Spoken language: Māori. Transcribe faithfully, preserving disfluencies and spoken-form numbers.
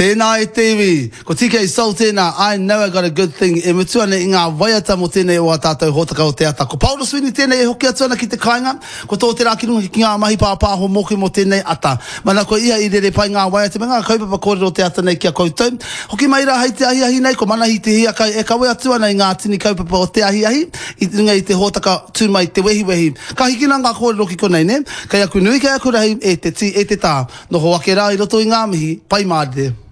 Tēnā e Tiwi, ko T K Soul tēnā, I know I got a good thing. E mutuana i ngā waiata mo tēnei o a tātou hōtaka o te ata. Ko Paulo Sweeney tēnei e hoki atuana ki te kāinga, ko tō te rākirunga ki ngā mahi pāpāho moki mo tēnei ata. Mana ko ia i rere pai ngā waiata, me ngā kaupapa kōrero o te ata nei kia koutou. Hoki mai rā hei te ahi ahi nei, ko mana hi te hia kai e kawe atuana i ngā tini kaupapa o te ahi ahi, i runga i te hōtaka tū mai te wehi wehi. Ka hikina ngā kōrero ki konei ne, kai aku nui kai aku rahi e te ti e te tā, noho ake rā i roto i ngā mihi, pai māre.